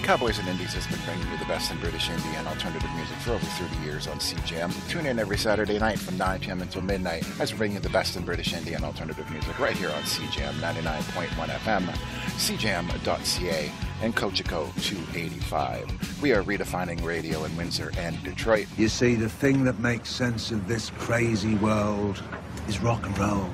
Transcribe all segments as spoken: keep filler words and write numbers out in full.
Cowboys and Indies has been bringing you the best in British indie and alternative music for over thirty years on C J M. Tune in every Saturday night from nine p.m. until midnight as we bring you the best in British indie and alternative music right here on C J M ninety-nine point one F M, C J M dot C A, and Cochico two eighty-five. We are redefining radio in Windsor and Detroit. You see, the thing that makes sense of this crazy world is rock and roll.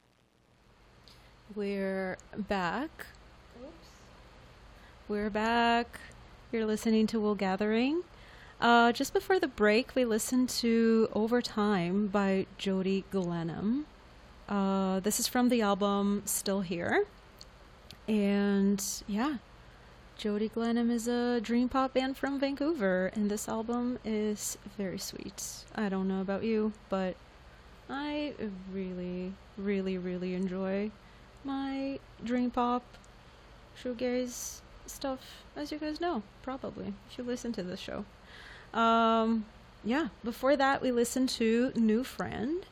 We're back. Oops. We're back. You're listening to Wool Gathering. Uh, just before the break, we listened to Over Time by Jody Glenham. Uh, this is from the album Still Here. And yeah, Jody Glenham is a dream pop band from Vancouver, and this album is very sweet. I don't know about you, but I really, really, really enjoy my dream pop shoegaze stuff, as you guys know, probably, if you listen to this show. Um, yeah, before that, we listened to New Friend.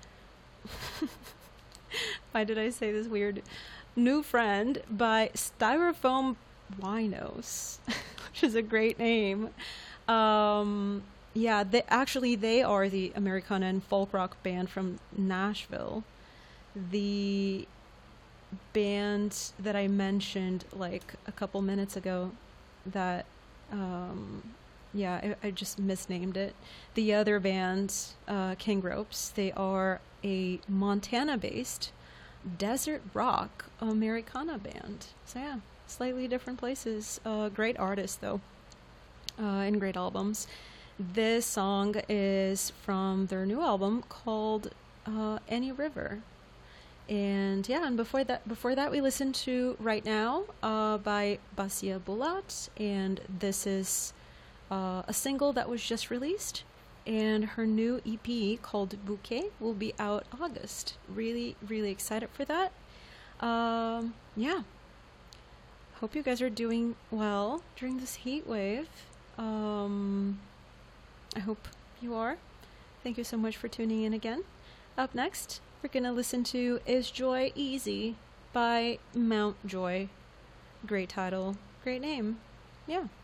Why did I say this weird? New Friend by Styrofoam Winos, which is a great name. Um, yeah, they, actually, they are the Americana and folk rock band from Nashville. The band that I mentioned like a couple minutes ago that um yeah I, I just misnamed it. The other band, uh King Ropes, they are a Montana based desert rock Americana band, so yeah, slightly different places. Uh great artists though, uh and great albums. This song is from their new album called uh Any River. And yeah, and before that, before that, we listened to Right Now uh, by Basia Bulat, and this is uh, a single that was just released, and her new E P called Bouquet will be out August. Really, really excited for that. Um, yeah, hope you guys are doing well during this heat wave. Um, I hope you are. Thank you so much for tuning in again. Up next, we're going to listen to Is Joy Easy by Mount Joy. Great title, great name. Yeah.